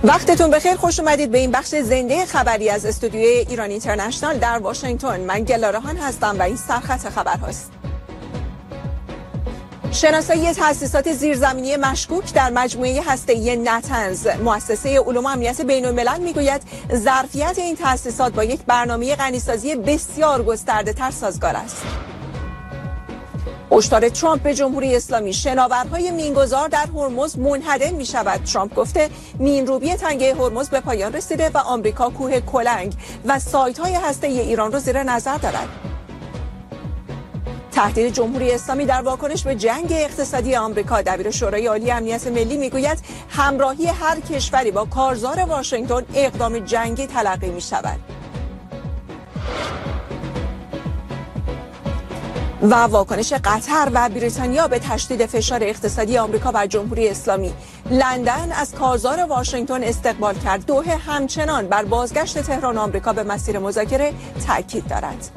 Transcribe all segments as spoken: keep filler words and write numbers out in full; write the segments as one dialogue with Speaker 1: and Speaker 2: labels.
Speaker 1: وقتتون بخیر، خوش اومدید به این بخش زنده خبری از استودیوی ایران اینترنشنال در واشنگتن. من گلارهان هستم و این سرخط خبرهاست. شناسایی تأسیسات زیرزمینی مشکوک در مجموعه هسته‌ای نتنز. مؤسسه علوم و امنیت بین‌الملل میگوید ظرفیت این تأسیسات با یک برنامه غنیسازی بسیار گسترده‌تر سازگار است. هشدار ترامپ به جمهوری اسلامی: شناورهای مینگذار در هرمز منهدم می شود. ترامپ گفته مینروبی تنگه هرمز به پایان رسیده و آمریکا کوه کلنگ و سایت‌های هسته‌ای ایران را زیر نظر دارد. تهدید جمهوری اسلامی در واکنش به جنگ اقتصادی آمریکا. دبیر شورای عالی امنیت ملی میگوید همراهی هر کشوری با کارزار واشنگتن اقدام جنگی تلقی می شود. و واکنش قطر و بریتانیا به تشدید فشار اقتصادی آمریکا بر جمهوری اسلامی. لندن از کارزار واشنگتن استقبال کرد. دوحه همچنان بر بازگشت تهران آمریکا به مسیر مذاکره تاکید دارد.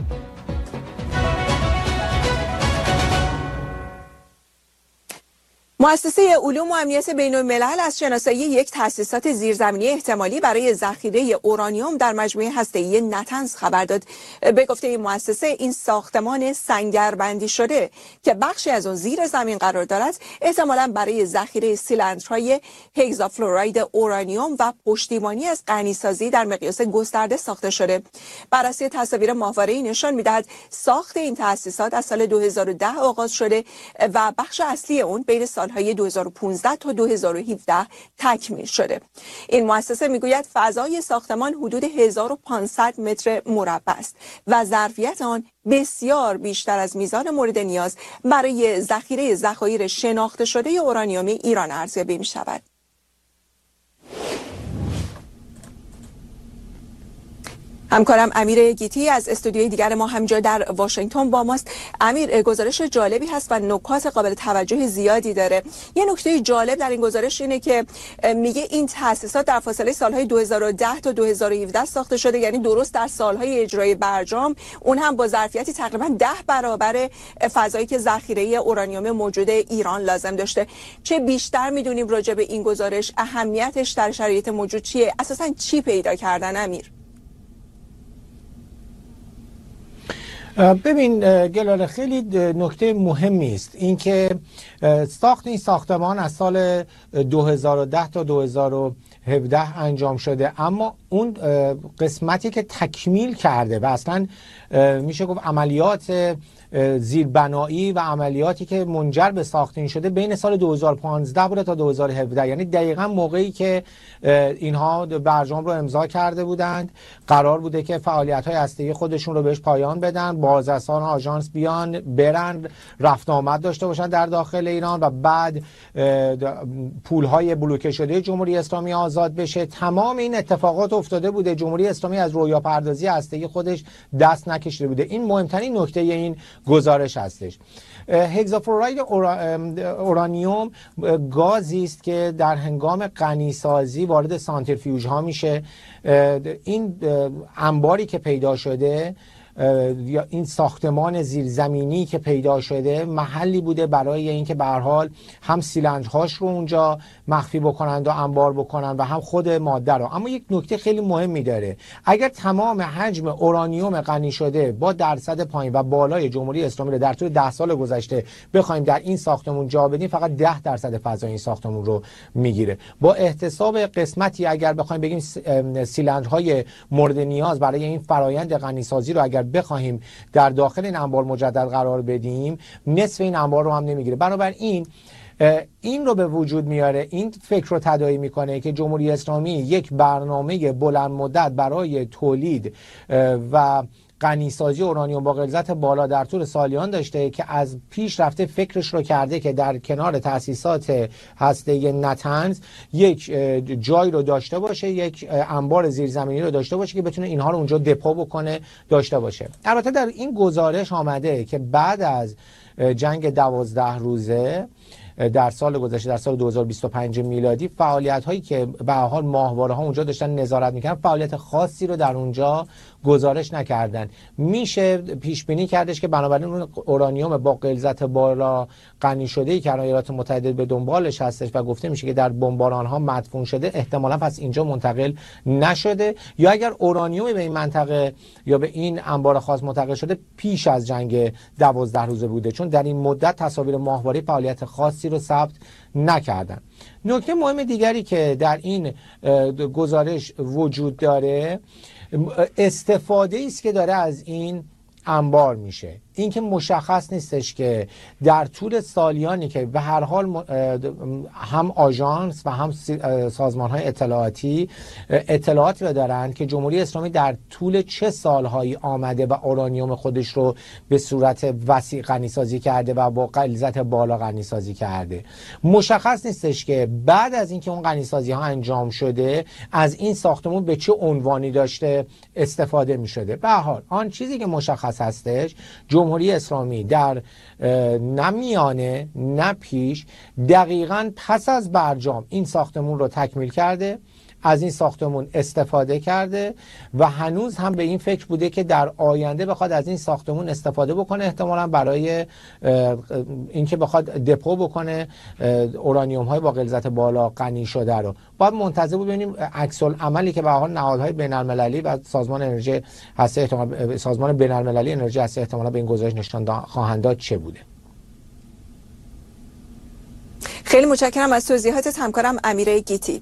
Speaker 1: مؤسسه علوم و امنیت بین‌الملل از شناسایی یک تأسیسات زیرزمینی احتمالی برای ذخیره اورانیوم در مجموعه هسته‌ای نتنز خبر داد. به گفته این مؤسسه، این ساختمان سنگربندی شده که بخشی از آن زیر زمین قرار دارد احتمالاً برای ذخیره سیلندرهای هگزافلوراید اورانیوم و پشتیبانی از غنیسازی در مقیاس گسترده ساخته شده. بررسی تصاویر ماهواره‌ای نشان می‌دهد ساخت این تأسیسات از سال دو هزار و ده آغاز شده و بخش اصلی اون بین سال های دو هزار و پانزده تا دو هزار و هفده تکمیل شده. این مؤسسه میگوید فضای ساختمان حدود هزار و پانصد متر مربع است و ظرفیت آن بسیار بیشتر از میزان مورد نیاز برای ذخیره ذخایر شناخته شده اورانیوم ایران ارزیابی می شود. همکارم امیر گیتی از استودیوی دیگر ما همینجا در واشنگتن با ماست. امیر، گزارش جالبی هست و نکات قابل توجه زیادی داره. یه نکته جالب در این گزارش اینه که میگه این تأسیسات در فاصله سالهای دو هزار و ده تا دو هزار و هفده ساخته شده، یعنی درست در سالهای اجرای برجام، اون هم با ظرفیتی تقریبا ده برابر فضایی که ذخیره اورانیوم موجود ایران لازم داشته. چه بیشتر میدونیم راجع به این گزارش؟ اهمیتش در شرایط موجود چیه؟ اساساً چی پیدا کردن امیر؟
Speaker 2: ببین گلاره، خیلی نکته مهمی است اینکه ساخت این ساختمان از سال دو هزار و ده تا دو هزار و هفده انجام شده، اما اون قسمتی که تکمیل کرده و اصلا میشه گفت عملیات زیربنایی و عملیاتی که منجر به ساخت این شده بین سال دو هزار و پانزده بوده تا دو هزار و هفده، یعنی دقیقا موقعی که اینها برجام رو امضا کرده بودند قرار بوده که فعالیت‌های هسته‌ای خودشون رو بهش پایان بدن، بازرسان آژانس بیان برن رفت آمد داشته باشن در داخل ایران و بعد پول‌های بلوکه شده جمهوری اسلامی آزاد بشه. تمام این اتفاقات افتاده بوده، جمهوری اسلامی از رویا پردازی هسته‌ای خودش دست نکشیده بوده. این مهمترین نکته این گزارش هستش. هگزافلوراید اورانیوم گازی است که در هنگام غنیسازی وارد سانتریفیوژ ها میشه. این انباری که پیدا شده یا این ساختمان زیرزمینی که پیدا شده محلی بوده برای اینکه به هر حال هم سیلندرهاش رو اونجا مخفی بکنند و انبار بکنند و هم خود ماده رو. اما یک نکته خیلی مهمی داره: اگر تمام حجم اورانیوم غنی شده با درصد پایین و بالای جمهوری اسلامی رو در طول ده سال گذشته بخوایم در این ساختمون جا بدیم، فقط ده درصد فضای این ساختمون رو میگیره. با احتساب قسمتی اگر بخوایم بگیم سیلندرهای مورد نیاز برای این فرایند غنیسازی رو اگر بخوایم در داخل این انبار مجدد قرار بدیم، نصف این انبار رو هم نمیگیره. بنابراین این رو به وجود میاره، این فکر رو تداعی میکنه که جمهوری اسلامی یک برنامه بلند مدت برای تولید و غنیسازی اورانیوم با غلظت بالا در طول سالیان داشته که از پیش رفته فکرش رو کرده که در کنار تأسیسات هسته‌ای نتنز یک جای رو داشته باشه، یک انبار زیرزمینی رو داشته باشه که بتونه اینها رو اونجا دپو بکنه داشته باشه. البته در این گزارش آمده که بعد از جنگ دوازده روزه در سال گذشته در سال دو هزار و بیست و پنج میلادی فعالیت هایی که به هر حال ماهواره ها اونجا داشتن نظارت میکردن فعالیت خاصی رو در اونجا گزارش نکردن. میشه پیش بینی کردش که بنابراین اون اورانیوم با غلظت بالا غنی شده ای که ایالات متحده به دنبالش هستش و گفته میشه که در بمباران ها مدفون شده، احتمالاً پس اینجا منتقل نشده، یا اگر اورانیوم به این منطقه یا به این انبار خاص منتقل شده پیش از جنگ دوازده روزه بوده، چون در این مدت تصاویر ماهواره فعالیت خاصی رو ثبت نکردن. نکته مهم دیگری که در این گزارش وجود داره استفاده است که داره از این انبار میشه. این که مشخص نیستش که در طول سالیانی که به هر حال هم آژانس و هم سازمان‌های اطلاعاتی اطلاعاتی رو دارن که جمهوری اسلامی در طول چه سالهایی آمده و اورانیوم خودش رو به صورت وسیع غنی‌سازی کرده و با غلظت بالا غنی‌سازی کرده. مشخص نیستش که بعد از اینکه اون غنی‌سازی ها انجام شده از این ساختمون به چه عنوانی داشته استفاده می‌شده. به هر حال آن چیزی که مشخص هستش جمهوری اسلامی در نه میانه نه پیش دقیقاً پس از برجام این ساختمون رو تکمیل کرده، از این ساختمون استفاده کرده و هنوز هم به این فکر بوده که در آینده بخواد از این ساختمون استفاده بکنه، احتمالاً برای اینکه بخواد دپو بکنه اورانیوم های با غلظت بالا غنی شده رو. باید منتظر ببینیم عکس العملی که به هر حال نهادهای بین‌المللی و سازمان انرژی هسته احتمال سازمان بین‌المللی انرژی هسته احتمالاً به این گزارش نشان خواهند داد چه بوده.
Speaker 1: خیلی متشکرم از توضیحاتت همکارم امیره گیتی.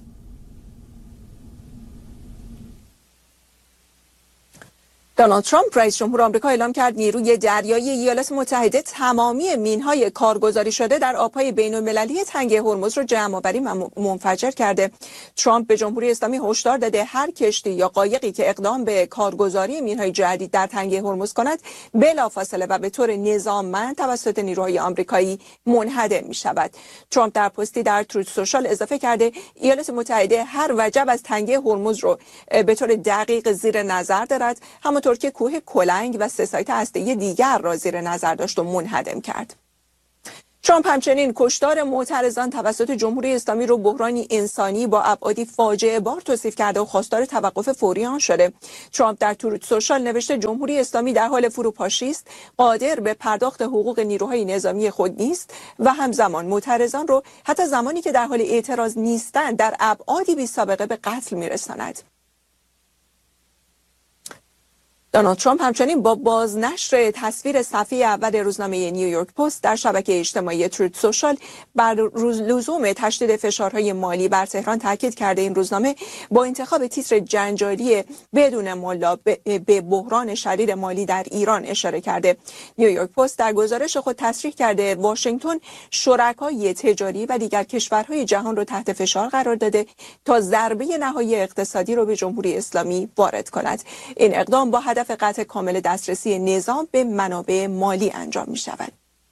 Speaker 1: دونالد ترامپ رئیس جمهور آمریکا اعلام کرد نیروی دریایی ایالات متحده تمامی مین‌های کارگزاری شده در آب‌های بین‌المللی تنگه هرمز را جمع‌آوری و منفجر کرده. ترامپ به جمهوری اسلامی هشدار داده هر کشتی یا قایقی که اقدام به کارگزاری مین‌های جدید در تنگه هرمز کند بلافاصله و به طور نظاممند توسط نیروهای آمریکایی منهدم می‌شود. ترامپ در پستی در تروت سوشال اضافه کرده ایالات متحده هر وجب از تنگه هرمز رو به طور دقیق زیر نظر دارد، همونطور که کوه کلنگ و سه سایت هسته‌ای دیگر را زیر نظر داشت و منهدم کرد. ترامپ همچنین کشتار معترضان توسط جمهوری اسلامی رو بحرانی انسانی با ابعادی فاجعه بار توصیف کرده و خواستار توقف فوری آن شده. ترامپ در تروت سوشال نوشته جمهوری اسلامی در حال فروپاشی است، قادر به پرداخت حقوق نیروهای نظامی خود نیست و همزمان معترضان رو حتی زمانی که در حال اعتراض نیستند در ابعادی بی سابقه به قتل می‌رساند. دونالد ترامپ همچنین با بازنشر تصویر صفحه اول روزنامه نیویورک پست در شبکه اجتماعی تروت سوشال بر لزوم تشدید فشارهای مالی بر تهران تاکید کرده. این روزنامه با انتخاب تیتر جنجالی بدون ملا به بحران شدید مالی در ایران اشاره کرده. نیویورک پست در گزارش خود تصریح کرده واشنگتن شرکای تجاری و دیگر کشورهای جهان را تحت فشار قرار داده تا ضربه نهایی اقتصادی را به جمهوری اسلامی وارد کند. این اقدام با هدف قطع کامل دسترسی نظام به منابع مالی انجام می شود.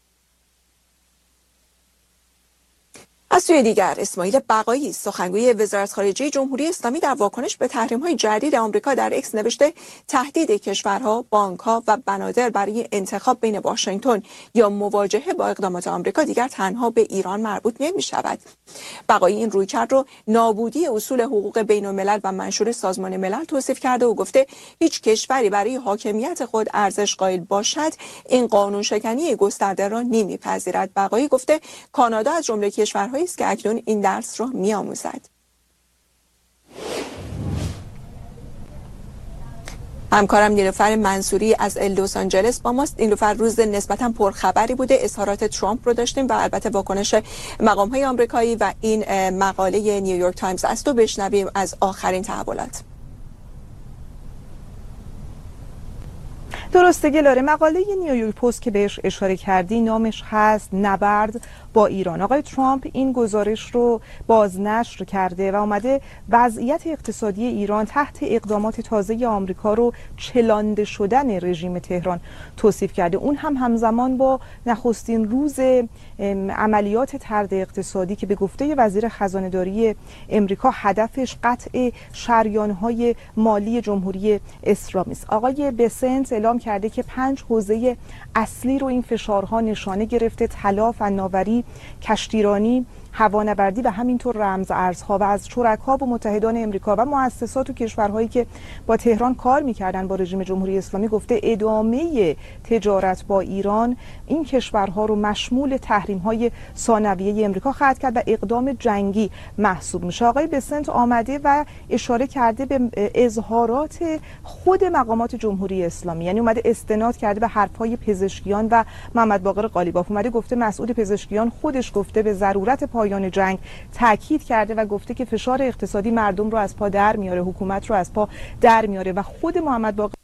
Speaker 1: از سوی دیگر اسماعیل بقایی سخنگوی وزارت خارجه جمهوری اسلامی در واکنش به تحریم‌های جدید آمریکا در اکس نوشته تهدید کشورها، بانک‌ها و بنادر برای انتخاب بین واشنگتن یا مواجهه با اقدامات آمریکا دیگر تنها به ایران مربوط نمی‌شود. بقایی این رویکرد رو نابودی اصول حقوق بین‌الملل و منشور سازمان ملل توصیف کرده و گفته هیچ کشوری برای حاکمیت خود ارزش قائل باشد این قانون شکنی گسترده را نمی‌پذیرد. بقایی گفته کانادا از جمله کشورهای است که اکنون این درس را می‌آموزد. همکارم نیلوفر منصوری از لس آنجلس با ماست. نیلوفر، روز نسبتاً پرخبری بوده، اظهارات ترامپ رو داشتیم و البته واکنش مقام‌های آمریکایی و این مقاله نیویورک تایمز. از تو بشنویم از آخرین تحولات.
Speaker 3: درسته گلاره، مقاله نیویورک پست که بهش اشاره کردی نامش هست نبرد با ایران. آقای ترامپ این گزارش رو بازنشر کرده و اومده وضعیت اقتصادی ایران تحت اقدامات تازه آمریکا رو چلانده شدن رژیم تهران توصیف کرده، اون هم همزمان با نخستین روز عملیات طرد اقتصادی که به گفته وزیر خزانه‌داری امریکا هدفش قطع شریان‌های مالی جمهوری اسلامی است. آقای بسنت اعلام کرده که پنج حوزه اصلی رو این فشارها نشانه گرفته: طلا، فناوری، کشتیرانی، هوانوردی و همینطور رمز ارزها. و از شرکا و متحدان امریکا و مؤسسات و کشورهایی که با تهران کار میکردن با رژیم جمهوری اسلامی گفته ادامه تجارت با ایران این کشورها رو مشمول تحریم‌های ثانویه امریکا خواهد کرد و اقدام جنگی محسوب میشه. آقای بسنت آمده و اشاره کرده به اظهارات خود مقامات جمهوری اسلامی، یعنی اومده استناد کرده به حرف‌های پزشکیان و محمد باقر قالیباف. اومده گفته مسئول پزشکیان خودش گفته به ضرورت پایان جنگ تاکید کرده و گفته که فشار اقتصادی مردم رو از پا در میاره، حکومت رو از پا در میاره. و خود محمد باقر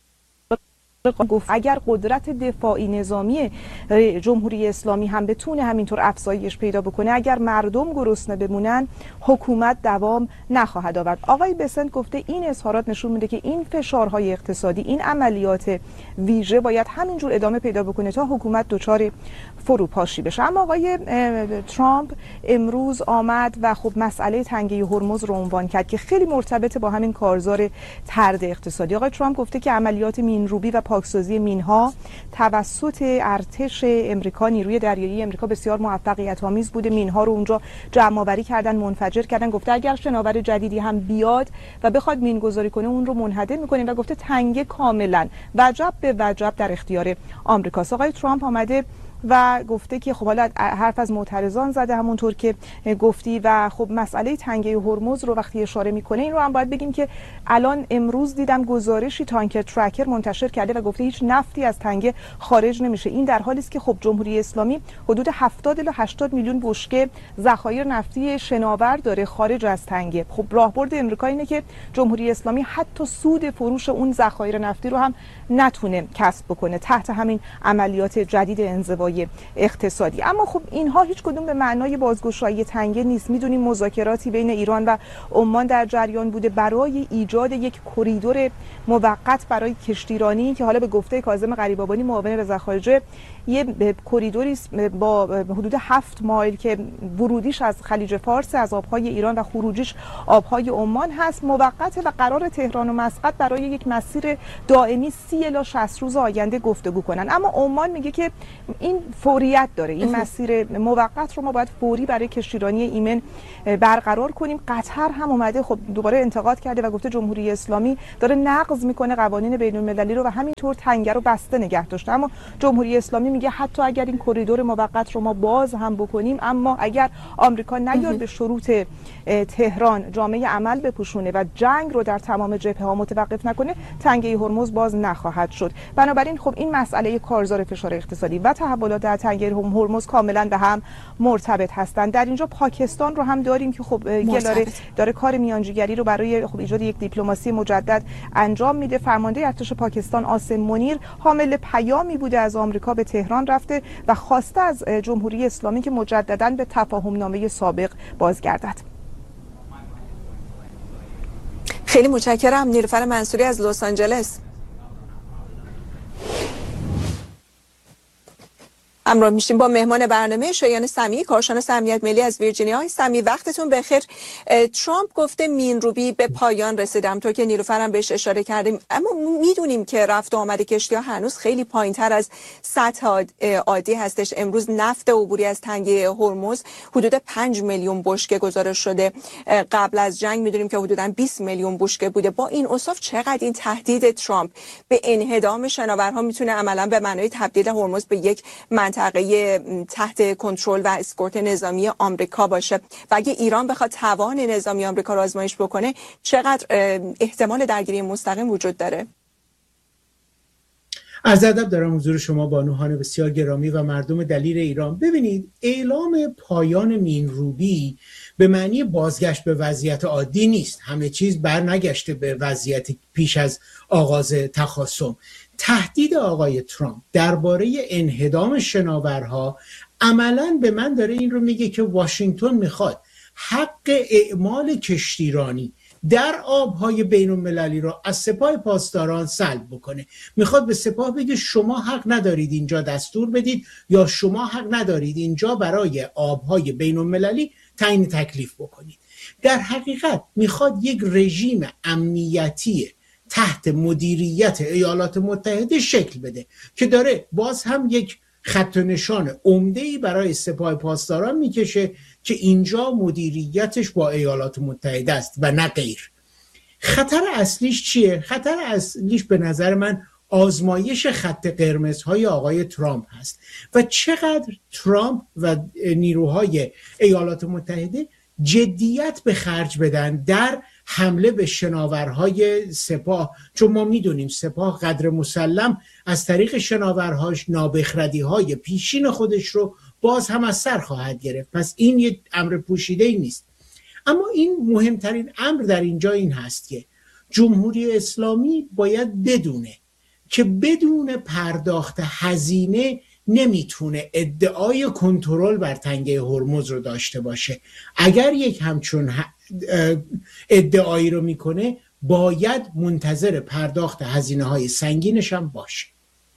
Speaker 3: گفت اگر قدرت دفاعی نظامی جمهوری اسلامی هم بتونه همینطور افزایش پیدا بکنه، اگر مردم گرسنه بمونن، حکومت دوام نخواهد آورد. آقای بسنت گفته این اظهارات نشون میده که این فشارهای اقتصادی، این عملیات ویژه باید همینجور ادامه پیدا بکنه تا حکومت دچار فروپاشی بشه. اما آقای ترامپ امروز آمد و خب مسئله تنگه هرمز رو عنوان کرد که خیلی مرتبط با همین کارزار طرد اقتصادی. آقای ترامپ گفته که عملیات مینروبی و پاکسازی مینها توسط ارتش امریکا، نیروی دریایی امریکا، بسیار موفقیت آمیز بوده. مینها رو اونجا جمع آوری کردن، منفجر کردن. گفته اگر شناور جدیدی هم بیاد و بخواد مینگذاری کنه اون رو منهدم می‌کنیم. و گفته تنگه کاملا وجب به وجب در اختیار آمریکاست. آقای ترامپ آمده و گفته که خب حالا حرف از معترضان زده همونطور که گفتی و خب مسئله تنگه هرمز رو وقتی اشاره میکنه این رو هم باید بگیم که الان امروز دیدم گزارشی تانکر ترکر منتشر کرده و گفته هیچ نفتی از تنگه خارج نمیشه. این در حالی است که خب جمهوری اسلامی حدود هفتاد الی هشتاد میلیون بشکه ذخایر نفتی شناور داره خارج از تنگه. خب راهبرد امریکا اینه که جمهوری اسلامی حتی سود فروش اون ذخایر نفتی رو هم نتونه کسب بکنه تحت همین عملیات جدید انزوای اقتصادی. اما خب اینها هیچ کدوم به معنای بازگشایی تنگه نیست. میدونیم مذاکراتی بین ایران و عمان در جریان بوده برای ایجاد یک کریدور موقت برای کشتیرانی که حالا به گفته کاظم غریب‌آبادی معاون وزارت خارجه یه کریدوری با حدود هفت مایل که ورودیش از خلیج فارس از آبهای ایران و خروجیش آبهای عمان هست موقته و قرار تهران و مسقط برای یک مسیر دائمی سی الی شصت روز آینده گفتگو کنن. اما عمان میگه که این فوریت داره، این مسیر موقت رو ما باید فوری برای کشتیرانی ایمن برقرار کنیم. قطر هم اومده خب دوباره انتقاد کرده و گفته جمهوری اسلامی داره نقض میکنه قوانین بین المللی رو و همینطور تنگه رو بسته نگه داشته. اما جمهوری اسلامی میگه حتی اگر این کریدور موقت رو ما باز هم بکنیم، اما اگر آمریکا نیاد به شروط تهران جامعه عمل بپوشونه و جنگ رو در تمام جبهه ها متوقف نکنه، تنگه هرمز باز نخواهد شد. بنابراین خب این مسئله کارزار فشار اقتصادی و تحولات در تنگه هرمز کاملا به هم مرتبط هستند. در اینجا پاکستان رو هم داریم که خب گلاره داره کار میانجیگری رو برای خب ایجاد یک دیپلماسی مجدد انجام میده. فرمانده ارتش پاکستان آسم منیر حامل پیامی بوده از آمریکا به تهران رفته و خواسته از جمهوری اسلامی که مجددا به تفاهم نامه سابق بازگردد.
Speaker 1: خیلی متشکرم. نیلوفر منصوری از لس آنجلس همراه میشیم با مهمان برنامه شایان سمیعی، کارشناس امنیت ملی از ویرجینیا. سمیعی وقتتون بخیر. ترامپ گفته مینروبی به پایان رسیده، همونطور که نیلوفر هم بهش اشاره کردیم، اما میدونیم که رفت و آمد کشتی‌ها هنوز خیلی پایین‌تر از سطح عادی هستش. امروز نفت عبوری از تنگه هرمز حدود پنج میلیون بشکه گزارش شده. قبل از جنگ میدونیم که حدوداً بیست میلیون بشکه بوده. با این اوصاف چقدر این تهدید ترامپ به انهدام شناورها میتونه عملاً به معنای تبدیل هرمز به یک منطقه تحت کنترل و اسکورت نظامی آمریکا باشه؟ و اگه ایران بخواد توان نظامی آمریکا رو آزمایش بکنه، چقدر احتمال درگیری مستقیم وجود داره؟
Speaker 4: از ادب دارم حضور شما بانوان بسیار گرامی و مردم دلیر ایران. ببینید، اعلام پایان مینروبی به معنی بازگشت به وضعیت عادی نیست. همه چیز برنگشته به وضعیت پیش از آغاز تخاصم. تهدید آقای ترامپ درباره انهدام شناورها عملاً به من داره این رو میگه که واشنگتن میخواد حق اعمال کشتیرانی در آبهای بین المللی را از سپاه پاسداران سلب بکنه. میخواد به سپاه بگه شما حق ندارید اینجا دستور بدید یا شما حق ندارید اینجا برای آبهای بین المللی تعیین تکلیف بکنید. در حقیقت میخواد یک رژیم امنیتی تحت مدیریت ایالات متحده شکل بده که داره باز هم یک خط و نشان عمده‌ای برای سپاه پاسداران میکشه که اینجا مدیریتش با ایالات متحده است و نه غیر. خطر اصلیش چیه؟ خطر اصلیش به نظر من آزمایش خط قرمزهای آقای ترامپ هست و چقدر ترامپ و نیروهای ایالات متحده جدیت به خرج بدن در حمله به شناورهای سپاه، چون ما میدونیم سپاه قدر مسلم از طریق شناورهاش نابخردی‌های پیشین خودش رو باز هم از سر خواهد گرفت. پس این یک امر پوشیده ای نیست. اما این مهمترین امر در اینجا این هست که جمهوری اسلامی باید بدونه که بدون پرداخت هزینه نمیتونه ادعای کنترل بر تنگه هرمز رو داشته باشه. اگر یک همچون ادعایی رو میکنه باید منتظر پرداخت هزینه های سنگینش هم باشه.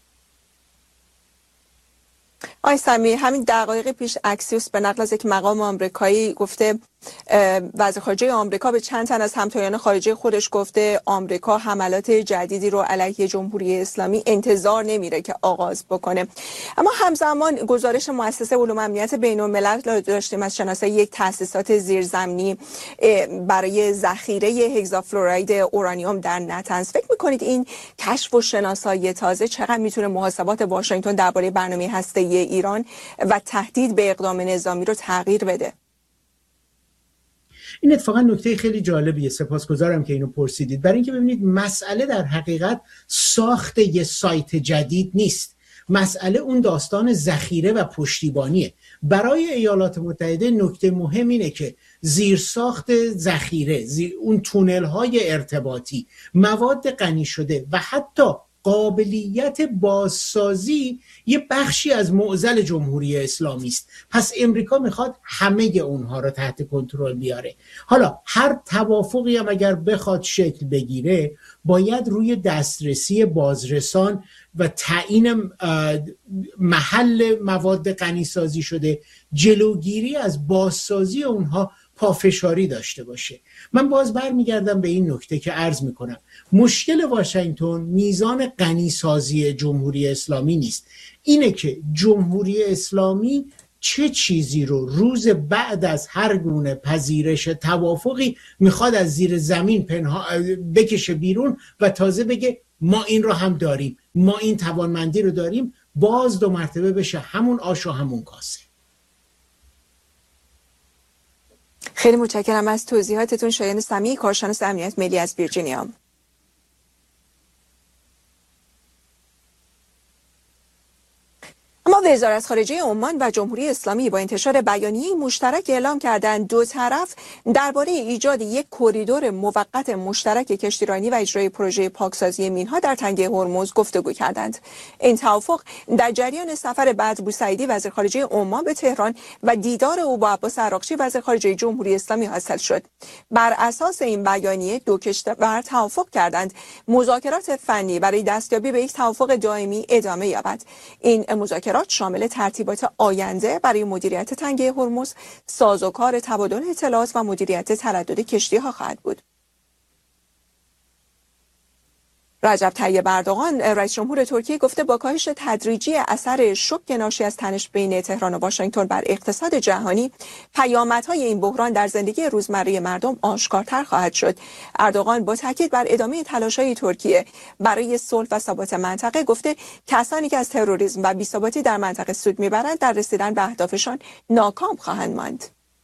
Speaker 1: آی سمی، همین دقایق پیش اکسیوس به نقل از یک مقام آمریکایی گفته وزیر خارجه آمریکا به چند تن از همتایان خارجه خودش گفته آمریکا حملات جدیدی رو علیه جمهوری اسلامی انتظار نمیره که آغاز بکنه. اما همزمان گزارش مؤسسه علوم امنیت بین الملل داشتیم از شناسایی یک تأسیسات زیرزمینی برای ذخیره هگزافلوراید اورانیوم در نتنز. فکر میکنید این کشف و شناسایی تازه چقدر میتونه محاسبات واشنگتن درباره برنامه هسته‌ای ایران و تهدید به اقدام نظامی رو تغییر بده؟
Speaker 4: این اتفاقا نکته خیلی جالبیه، سپاسگزارم که اینو پرسیدید. برای اینکه ببینید مسئله در حقیقت ساخت یه سایت جدید نیست، مسئله اون داستان ذخیره و پشتیبانیه. برای ایالات متحده نکته مهم اینه که زیرساخت ذخیره، زیر اون تونل های ارتباطی، مواد غنی شده و حتی قابلیت بازسازی یه بخشی از معضل جمهوری اسلامی است. پس امریکا میخواد همه اونها رو تحت کنترل بیاره. حالا هر توافقی هم اگر بخواد شکل بگیره باید روی دسترسی بازرسان و تعیین محل مواد غنی سازی شده، جلوگیری از بازسازی اونها پافشاری داشته باشه. من باز برمیگردم به این نکته که عرض میکنم مشکل واشنگتن میزان غنی سازی جمهوری اسلامی نیست، اینه که جمهوری اسلامی چه چیزی رو روز بعد از هر گونه پذیرش توافقی میخواد از زیر زمین پنها بکشه بیرون و تازه بگه ما این رو هم داریم، ما این توانمندی رو داریم، باز دو مرتبه بشه همون آش و همون کاسه.
Speaker 1: خیلی متشکرم از توضیحاتتون شایان سمی، کارشناس امنیت ملی از ویرجینیا. اما وزارت خارجه عمان و جمهوری اسلامی با انتشار بیانیه مشترک اعلام کردند دو طرف درباره ایجاد یک کریدور موقت مشترک کشتیرانی و اجرای پروژه پاکسازی مینها در تنگه هرمز گفتگو کردند. این توافق در جریان سفر بدر بوسعیدی وزیر خارجه عمان به تهران و دیدار او با عباس عراقچی وزیر خارجه جمهوری اسلامی حاصل شد. بر اساس این بیانیه دو کشور توافق کردند مذاکرات فنی برای دستیابی به یک توافق دائمی ادامه یابد. این مذاکرات شامل ترتیبات آینده برای مدیریت تنگه هرمز، سازوکار تبادل اطلاعات و مدیریت تردد کشتی‌ها خواهد بود. رجب طیب اردوغان رئیس جمهور ترکیه گفته با کاهش تدریجی اثر شوک ناشی از تنش بین تهران و واشنگتن بر اقتصاد جهانی، پیامدهای این بحران در زندگی روزمره مردم آشکارتر خواهد شد. اردوغان با تاکید بر ادامه تلاش‌های ترکیه برای صلح و ثبات منطقه گفته کسانی که از تروریسم و بی‌ثباتی در منطقه سود میبرند در رسیدن به اهدافشان ناکام خواهند ماند.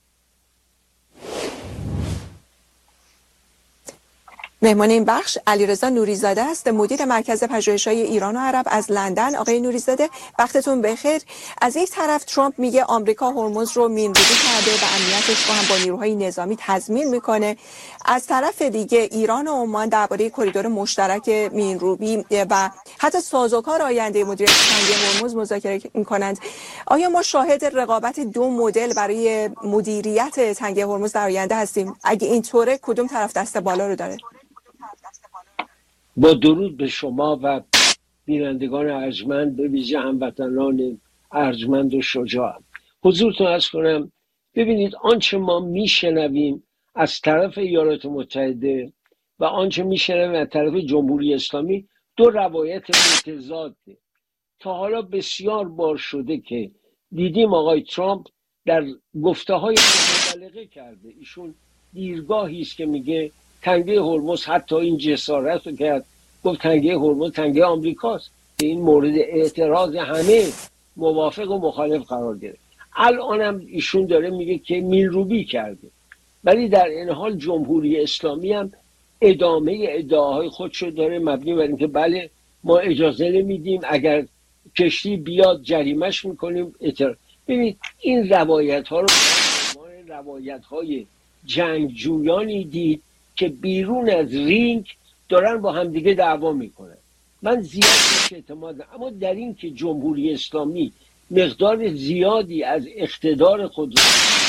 Speaker 1: مهمان این بخش علیرضا نوریزاده است، مدیر مرکز پژوهش‌های ایران و عرب از لندن. آقای نوریزاده وقتتون بخیر. از یک طرف ترامپ میگه آمریکا هرمز رو مین‌روبی کرده و امنیتش رو هم با نیروهای نظامی تضمین میکنه. از طرف دیگه ایران و عمان درباره کریدور مشترک مین‌روبی و حتی سازوکار آینده مدیریت تنگه هرمز مذاکره میکنند. آیا ما شاهد رقابت دو مدل برای مدیریت تنگه هرمز در آینده هستیم؟ اگه اینطوره کدوم طرف دست بالا رو داره؟
Speaker 5: با درود به شما و بینندگان ارجمند، به ویژه هموطنان ارجمند و شجاع، حضورتون عرض کنم. ببینید آنچه ما میشنویم از طرف ایالات متحده و آنچه میشنویم از طرف جمهوری اسلامی دو روایت متضاده. تا حالا بسیار بار شده که دیدیم آقای ترامپ در گفته های مبالغه کرده. ایشون دیرگاهی است که میگه تنگه هرمز، حتی این جسارت رو کرد گفت تنگه هرمز تنگه آمریکاست، که این مورد اعتراض همه موافق و مخالف قرار گرفت. الان هم ایشون داره میگه که میلروبی کرده، ولی در این حال جمهوری اسلامی هم ادامه ادعاهای خودشو داره مبنی بر اینکه بله ما اجازه نمیدیم، اگر کشتی بیاد جریمش میکنیم. ببینید این روایت ها رو روایت های جنگجویانی دید که بیرون از رینگ دارن با همدیگه دعوا میکنن. من زیاد بهش اعتماد دارم، اما در این که جمهوری اسلامی مقدار زیادی از اقتدار خود رو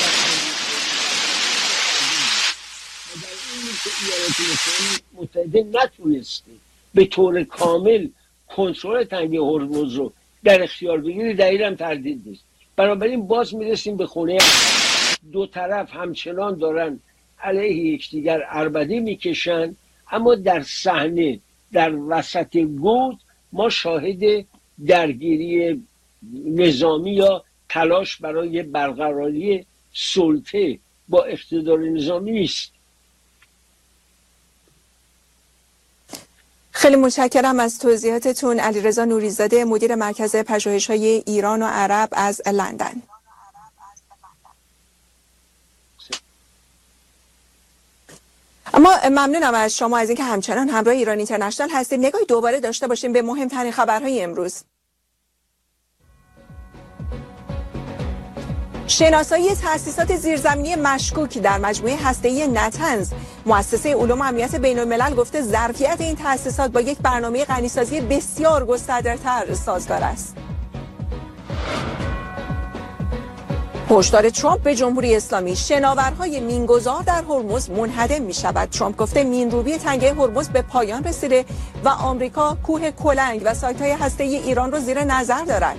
Speaker 5: در این که ایالات متحده نتونسته به طور کامل کنترل تنگه هرمز رو در اختیار بگیره، دلیلم تردید نیست. بنابراین باز میرسیم به خونه دو طرف همچنان دارن علیه یکدیگر عربده میکشن، اما در صحنه در وسط گود ما شاهد درگیری نظامی یا تلاش برای برقراری سلطه با اقتدار نظامی نیست.
Speaker 1: خیلی متشکرم از توضیحاتتون. علیرضا نوریزاده، مدیر مرکز پژوهش‌های ایران و عرب از لندن. اما ممنونم از شما از اینکه همچنان همراه ایران اینترنشنال هستید. نگاهی دوباره داشته باشیم به مهمترین خبرهای امروز. شناسایی تأسیسات زیرزمینی مشکوک در مجموعه هسته‌ای نتنز. مؤسسه علوم و امنیت بین‌الملل گفته ظرفیت این تأسیسات با یک برنامه غنیسازی بسیار گسترده‌تر سازگار است. هشدار ترامپ به جمهوری اسلامی: شناورهای مینگذار در هرمز منهدم می شود. ترامپ گفته مینروبی تنگه هرمز به پایان رسیده و آمریکا کوه کلنگ و سایت‌های هسته‌ای ایران را زیر نظر دارد.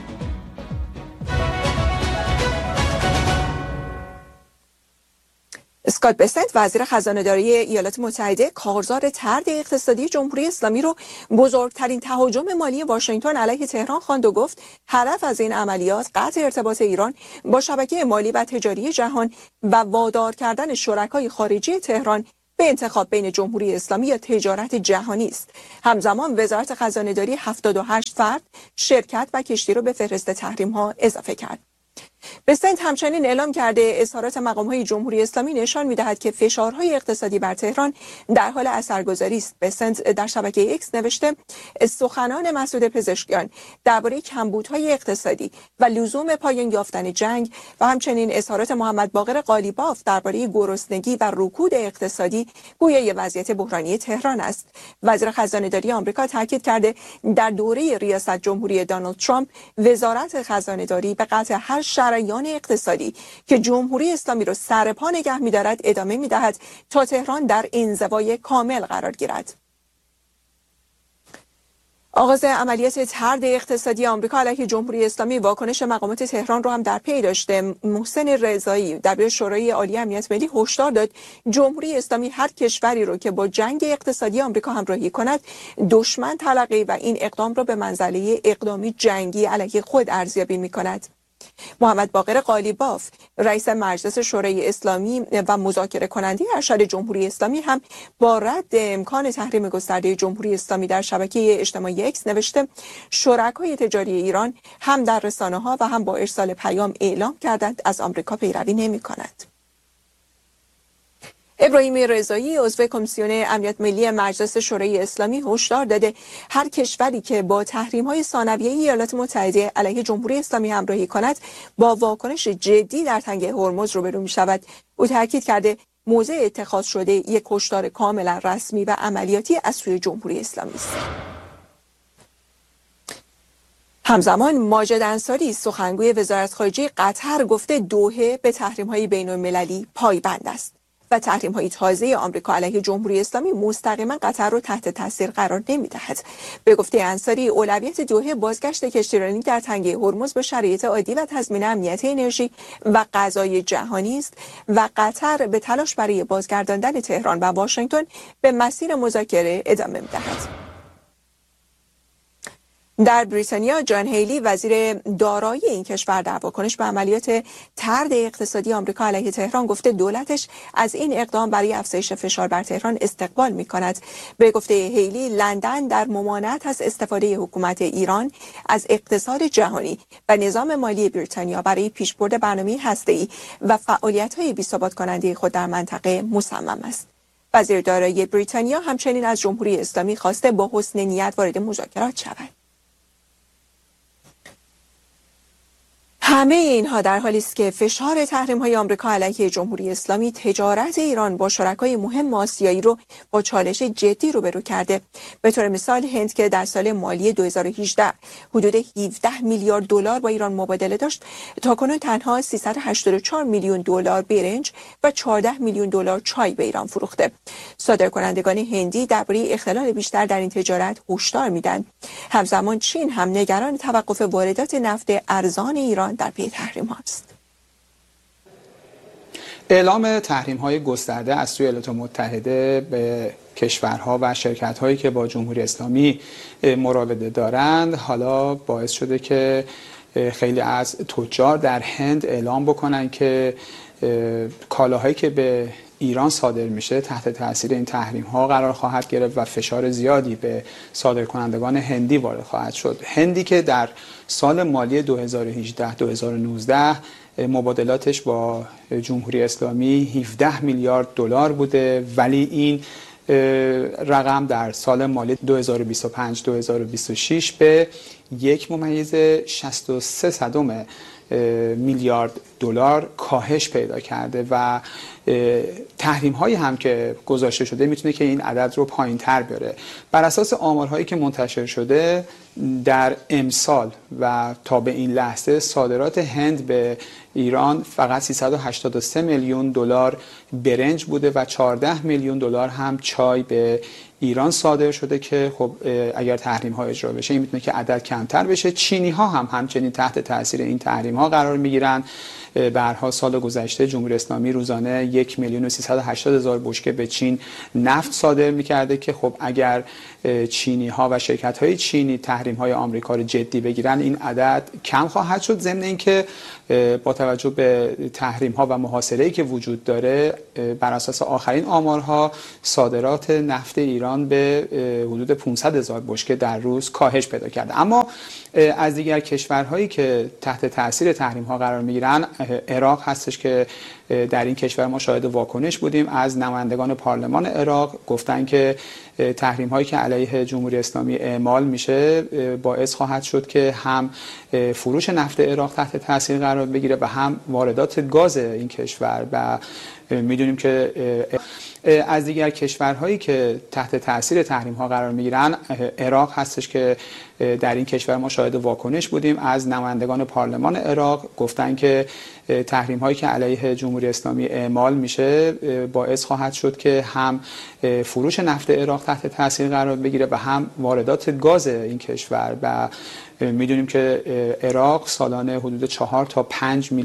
Speaker 1: اسکات بسنت، وزیر خزانه‌داری ایالات متحده، کارزار طرد اقتصادی جمهوری اسلامی رو بزرگترین تهاجم مالی واشنگتن علیه تهران خواند و گفت هدف از این عملیات قطع ارتباط ایران با شبکه مالی و تجاری جهان و وادار کردن شرکای خارجی تهران به انتخاب بین جمهوری اسلامی یا تجارت جهانی است. همزمان وزارت خزانه‌داری هفتاد و هشت فرد، شرکت و کشتی رو به فهرست تحریم‌ها اضافه کرد. بسنت همچنین اعلام کرده اظهارات مقام‌های جمهوری اسلامی نشان می‌دهد که فشارهای اقتصادی بر تهران در حال اثرگذاری است. بسنت در شبکه ایکس نوشته سخنان مسعود پزشکیان درباره کمبودهای اقتصادی و لزوم پایان یافتن جنگ و همچنین اظهارات محمد باقر قالیباف درباره گرسنگی و رکود اقتصادی گویای وضعیت بحرانی تهران است. وزیر خزانه‌داری آمریکا تاکید کرده در دوره ریاست جمهوری دونالد ترامپ وزارت خزانه‌داری به قطع هر شرایان اقتصادی که جمهوری اسلامی را سر پا نگه می‌دارد ادامه می‌دهد تا تهران در انزوای کامل قرار گیرد. آغاز عملیات طرد اقتصادی آمریکا علیه جمهوری اسلامی واکنش مقامات تهران رو هم در پی داشته. محسن رضایی دبیر شورای عالی امنیت ملی هشدار داد جمهوری اسلامی هر کشوری رو که با جنگ اقتصادی آمریکا همراهی کند دشمن تلقی و این اقدام را به منزله اقدامی جنگی علیه خود ارزیابی می‌کند. محمد باقر قالیباف رئیس مجلس شورای اسلامی و مذاکره کننده ارشد جمهوری اسلامی هم با رد امکان تحریم گسترده جمهوری اسلامی در شبکه اجتماعی ایکس نوشته شرکای تجاری ایران هم در رسانه‌ها و هم با ارسال پیام اعلام کردند از آمریکا پیروی نمی‌کند. ابراهیمی رضایی عضو کمیسیون امنیت ملی مجلس شورای اسلامی هشدار داده هر کشوری که با تحریم‌های ثانویه ایالات متحده علیه جمهوری اسلامی همراهی کند با واکنش جدی در تنگه هرمز روبرو می‌شود. او تاکید کرده موضع اتخاذ شده یک هشدار کاملا رسمی و عملیاتی از سوی جمهوری اسلامی است. همزمان ماجد انصاری سخنگوی وزارت خارجه قطر گفته دوحه به تحریم‌های بین‌المللی پایبند است. و تحریم‌های تازه آمریکا علیه جمهوری اسلامی مستقیما قطر را تحت تاثیر قرار نمی‌دهد. به گفته انصاری، اولویت دوحه بازگشت کشتیرانی در تنگه هرمز به شرایط عادی و تضمین امنیت انرژی و غذای جهانی است و قطر به تلاش برای بازگرداندن تهران و واشنگتن به مسیر مذاکره ادامه می‌دهد. در بریتانیا جان هیلی وزیر دارایی این کشور در واکنش به عملیات طرد اقتصادی آمریکا علیه تهران گفته دولتش از این اقدام برای افزایش فشار بر تهران استقبال می‌کند. به گفته هیلی، لندن در ممانعت از استفاده حکومت ایران از اقتصاد جهانی و نظام مالی بریتانیا برای پیشبرد برنامه هسته‌ای و فعالیت‌های بی‌ثبات کننده خود در منطقه مصمم است. وزیر دارایی بریتانیا همچنین از جمهوری اسلامی خواسته با حسن نیت وارد مذاکرات شود. همه اینها در حالی است که فشار تحریم‌های آمریکا علیه جمهوری اسلامی تجارت ایران با شرکای مهم آسیایی رو با چالش جدی روبرو کرده. به طور مثال هند که در سال مالی دو هزار و هجده حدود هفده میلیارد دلار با ایران مبادله داشت، تاکنون تنها سیصد و هشتاد و چهار میلیون دلار برنج و چهارده میلیون دلار چای به ایران فروخته. صادرکنندگان هندی درباره اختلال بیشتر در این تجارت هشدار میدن. همزمان چین هم نگران توقف واردات نفت ارزان ایران در پی تحریم هاست.
Speaker 6: اعلام تحریم های گسترده از سوی ایالات متحده به کشورها و شرکت هایی که با جمهوری اسلامی مراوده دارند حالا باعث شده که خیلی از تجار در هند اعلام بکنن که کالاهایی که به ایران صادر میشه تحت تاثیر این تحریم ها قرار خواهد گرفت و فشار زیادی به صادرکنندگان هندی وارد خواهد شد. هندی که در سال مالی دو هزار و هجده دو هزار و نوزده مبادلاتش با جمهوری اسلامی هفده میلیارد دلار بوده، ولی این رقم در سال مالی دو هزار و بیست و پنج دو هزار و بیست و شش به یک ممیز شصت و سه صدم میلیارد دلار کاهش پیدا کرده و تحریم هایی هم که گذاشته شده میتونه که این عدد رو پایین تر بیاره. بر اساس آمارهایی که منتشر شده در امسال و تا به این لحظه صادرات هند به ایران فقط سیصد و هشتاد و سه میلیون دلار برنج بوده و چهارده میلیون دلار هم چای به ایران صادر شده که خب اگر تحریم ها اجرا بشه این میتونه که عدد کمتر بشه. چینی ها هم همچنین تحت تاثیر این تحریم ها قرار میگیرن. به هر حال سال گذشته جمهوری اسلامی روزانه یک میلیون و سیصد و هشتاد هزار بشکه به چین نفت صادر میکرده که خب اگر چینی ها و شرکت های چینی تحریم های آمریکا رو جدی بگیرن این عدد کم خواهد شد، ضمن اینکه با توجه به تحریم ها و محاصره‌ای که وجود داره بر اساس آخرین آمارها صادرات نفت ایران به حدود پانصد هزار بشکه در روز کاهش پیدا کرده. اما از دیگر کشورهایی که تحت تاثیر تحریم ها قرار میگیرن عراق هستش که در این کشور ما شاهد واکنش بودیم. از نمایندگان پارلمان عراق گفتن که تحریم هایی که علیه جمهوری اسلامی اعمال میشه باعث خواهد شد که هم فروش نفت عراق تحت تاثیر قرار بگیره و هم واردات گاز این کشور. و میدونیم که از دیگر کشورهایی که تحت تاثیر تحریم ها قرار میگیرن عراق هستش که در این کشور ما شاهد واکنش بودیم. از نمایندگان پارلمان عراق گفتن که تحریم هایی که علیه جمهوری اسلامی اعمال میشه باعث خواهد شد که هم فروش نفت عراق تحت تاثیر قرار بگیره و هم واردات گاز این کشور. و میدونیم که عراق سالانه حدود چهار تا پنج